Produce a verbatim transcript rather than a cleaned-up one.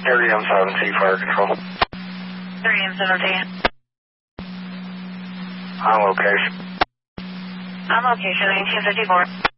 three M seven T Fire Control. three M seven T. On location. On location, eighteen fifty-four.